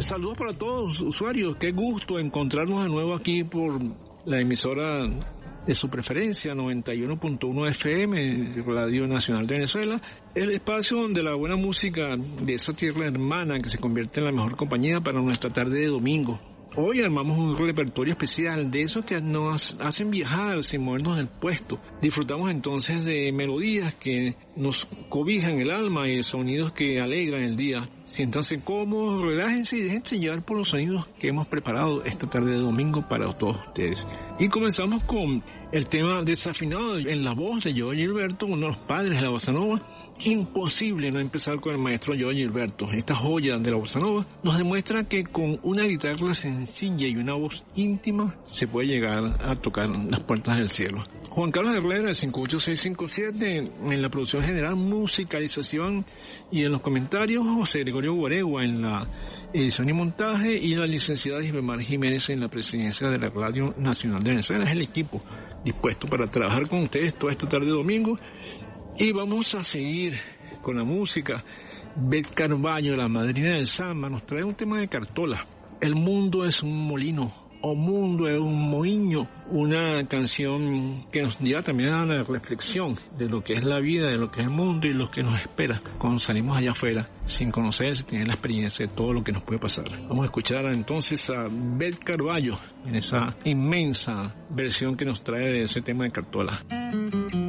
Saludos para todos usuarios, qué gusto encontrarnos de nuevo aquí por la emisora de su preferencia, 91.1 FM, Radio Nacional de Venezuela, el espacio donde la buena música de esa tierra hermana que se convierte en la mejor compañía para nuestra tarde de domingo. Hoy armamos un repertorio especial de esos que nos hacen viajar sin movernos del puesto. Disfrutamos entonces de melodías que nos cobijan el alma y de sonidos que alegran el día. Siéntanse cómodos, relájense y déjense llevar por los sonidos que hemos preparado esta tarde de domingo para todos ustedes. Y comenzamos con el tema Desafinado en la voz de Joe Gilberto, uno de los padres de la bossa nova. Imposible no empezar con el maestro Joe Gilberto. Esta joya de la bossa nova nos demuestra que con una guitarra sencilla y una voz íntima se puede llegar a tocar las puertas del cielo. Juan Carlos Herrera, de 58657, en la producción general, musicalización y en los comentarios, José Gregorio Guaregua en la edición y montaje, y la licenciada Isbemar Jiménez en la presidencia de la Radio Nacional de Venezuela. Es el equipo dispuesto para trabajar con ustedes toda esta tarde de domingo. Y vamos a seguir con la música. Beth Carvalho, la madrina del samba, nos trae un tema de Cartola. El mundo es un molino, o mundo es un moinho, una canción que nos lleva también a la reflexión de lo que es la vida, de lo que es el mundo y lo que nos espera cuando salimos allá afuera, sin conocer, sin tener la experiencia de todo lo que nos puede pasar. Vamos a escuchar entonces a Beth Carvalho en esa inmensa versión que nos trae de ese tema de Cartola.